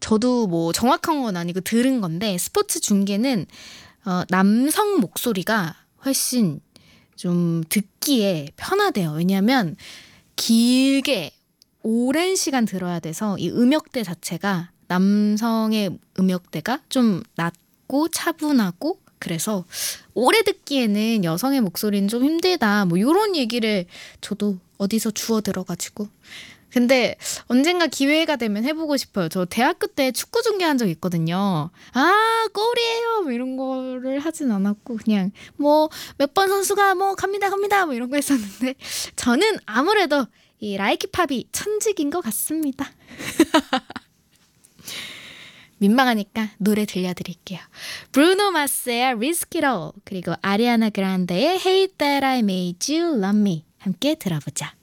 저도 뭐 정확한 건 아니고 들은 건데 스포츠 중계는 남성 목소리가 훨씬 좀 듣기에 편하대요. 왜냐하면 길게 오랜 시간 들어야 돼서 이 음역대 자체가 남성의 음역대가 좀 낮고 차분하고 그래서 오래 듣기에는 여성의 목소리는 좀 힘들다. 뭐 이런 얘기를 저도 어디서 주워 들어가지고. 근데 언젠가 기회가 되면 해보고 싶어요. 저 대학교 때 축구 중계한 적 있거든요. 아, 골이에요! 뭐 이런 거를 하진 않았고 그냥 뭐 몇 번 선수가 뭐 갑니다 뭐 이런 거 했었는데 저는 아무래도 이 라이키팝이 천직인 것 같습니다. 민망하니까 노래 들려드릴게요. 브루노 마스의 Risk It All 그리고 아리아나 그란데의 Hate That I Made You Love Me 함께 들어보자.